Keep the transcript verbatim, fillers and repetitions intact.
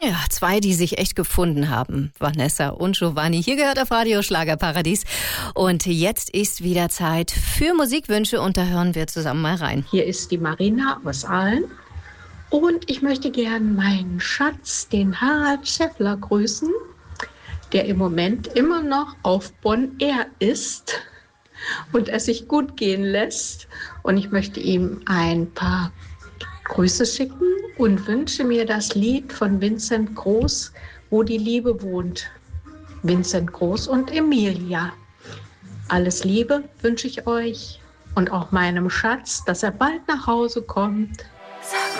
Ja, zwei, die sich echt gefunden haben. Vanessa und Giovanni. Hier gehört auf Radio Schlagerparadies. Und jetzt ist wieder Zeit für Musikwünsche und da hören wir zusammen mal rein. Hier ist die Marina aus Aalen. Und ich möchte gern meinen Schatz, den Harald Scheffler, grüßen, der im Moment immer noch auf Bonn Air ist und es sich gut gehen lässt. Und ich möchte ihm ein paar Grüße schicken und wünsche mir das Lied von Vincent Groß, Wo die Liebe wohnt. Vincent Groß und Emilia. Alles Liebe wünsche ich euch und auch meinem Schatz, dass er bald nach Hause kommt.